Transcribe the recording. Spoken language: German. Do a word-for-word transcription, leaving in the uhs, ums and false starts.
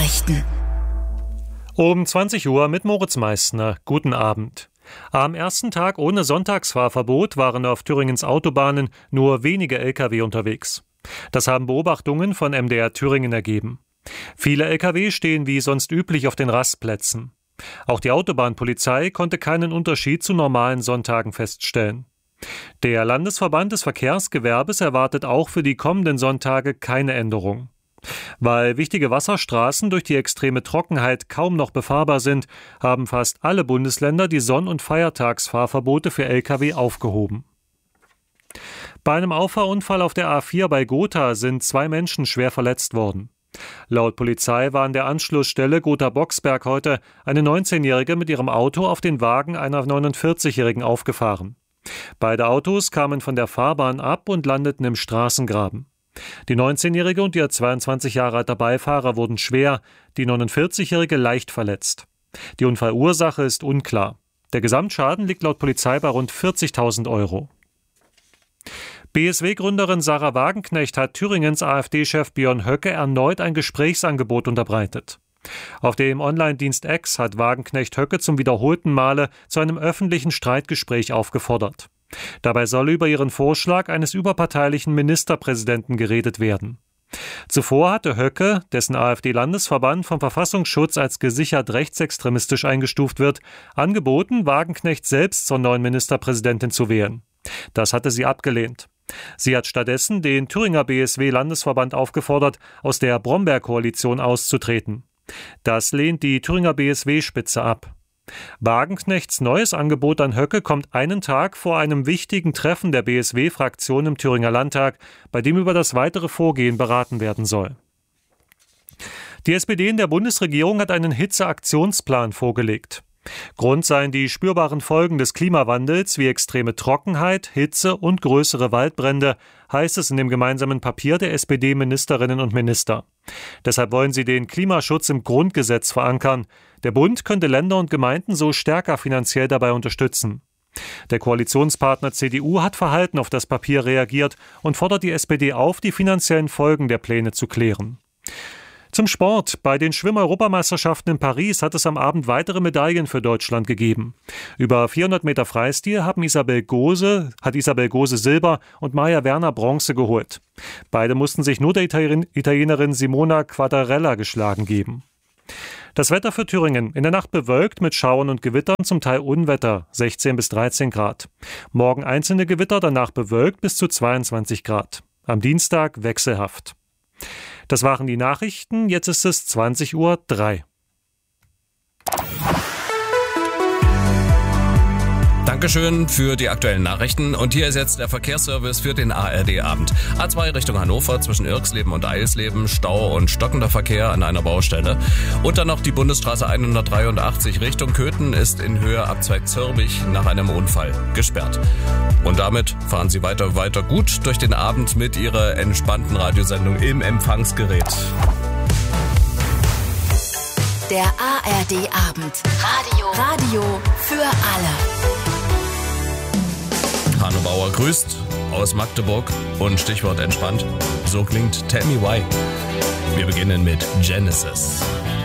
Nachrichten. Um zwanzig Uhr mit Moritz Meissner. Guten Abend. Am ersten Tag ohne Sonntagsfahrverbot waren auf Thüringens Autobahnen nur wenige L K W unterwegs. Das haben Beobachtungen von M D R Thüringen ergeben. Viele L K W stehen wie sonst üblich auf den Rastplätzen. Auch die Autobahnpolizei konnte keinen Unterschied zu normalen Sonntagen feststellen. Der Landesverband des Verkehrsgewerbes erwartet auch für die kommenden Sonntage keine Änderung. Weil wichtige Wasserstraßen durch die extreme Trockenheit kaum noch befahrbar sind, haben fast alle Bundesländer die Sonn- und Feiertagsfahrverbote für L K W aufgehoben. Bei einem Auffahrunfall auf der A vier bei Gotha sind zwei Menschen schwer verletzt worden. Laut Polizei war an der Anschlussstelle Gotha-Boxberg heute eine neunzehnjährige mit ihrem Auto auf den Wagen einer neunundvierzigjährigen aufgefahren. Beide Autos kamen von der Fahrbahn ab und landeten im Straßengraben. Die neunzehnjährige und ihr zweiundzwanzig Jahre alter Beifahrer wurden schwer, die neunundvierzigjährige leicht verletzt. Die Unfallursache ist unklar. Der Gesamtschaden liegt laut Polizei bei rund vierzigtausend Euro. B S W-Gründerin Sarah Wagenknecht hat Thüringens AfD-Chef Björn Höcke erneut ein Gesprächsangebot unterbreitet. Auf dem Online-Dienst X hat Wagenknecht Höcke zum wiederholten Male zu einem öffentlichen Streitgespräch aufgefordert. Dabei soll über ihren Vorschlag eines überparteilichen Ministerpräsidenten geredet werden. Zuvor hatte Höcke, dessen AfD-Landesverband vom Verfassungsschutz als gesichert rechtsextremistisch eingestuft wird, angeboten, Wagenknecht selbst zur neuen Ministerpräsidentin zu wählen. Das hatte sie abgelehnt. Sie hat stattdessen den Thüringer B S W-Landesverband aufgefordert, aus der Bromberg-Koalition auszutreten. Das lehnt die Thüringer B S W-Spitze ab. Wagenknechts neues Angebot an Höcke kommt einen Tag vor einem wichtigen Treffen der B S W-Fraktion im Thüringer Landtag, bei dem über das weitere Vorgehen beraten werden soll. Die S P D in der Bundesregierung hat einen Hitzeaktionsplan vorgelegt. Grund seien die spürbaren Folgen des Klimawandels wie extreme Trockenheit, Hitze und größere Waldbrände, heißt es in dem gemeinsamen Papier der S P D-Ministerinnen und Minister. Deshalb wollen sie den Klimaschutz im Grundgesetz verankern. Der Bund könnte Länder und Gemeinden so stärker finanziell dabei unterstützen. Der Koalitionspartner C D U hat verhalten auf das Papier reagiert und fordert die S P D auf, die finanziellen Folgen der Pläne zu klären. Zum Sport. Bei den Schwimm-Europameisterschaften in Paris hat es am Abend weitere Medaillen für Deutschland gegeben. Über vierhundert Meter Freistil haben Isabel Gose, hat Isabel Gose Silber und Maja Werner Bronze geholt. Beide mussten sich nur der Italienerin Simona Quadarella geschlagen geben. Das Wetter für Thüringen. In der Nacht bewölkt mit Schauern und Gewittern, zum Teil Unwetter, sechzehn bis dreizehn Grad. Morgen einzelne Gewitter, danach bewölkt bis zu zweiundzwanzig Grad. Am Dienstag wechselhaft. Das waren die Nachrichten, jetzt ist es zwanzig Uhr drei. Dankeschön für die aktuellen Nachrichten. Und hier ist jetzt der Verkehrsservice für den A R D-Abend. A zwei Richtung Hannover zwischen Irxleben und Eisleben, Stau und stockender Verkehr an einer Baustelle. Und dann noch die Bundesstraße hundertdreiundachtzig Richtung Köthen ist in Höhe Abzweig Zürbich nach einem Unfall gesperrt. Und damit fahren Sie weiter, weiter gut durch den Abend mit Ihrer entspannten Radiosendung im Empfangsgerät. Der A R D-Abend. Radio. Radio für alle. Hanno Bauer grüßt aus Magdeburg und Stichwort entspannt. So klingt Tell Me Why. Wir beginnen mit Genesis.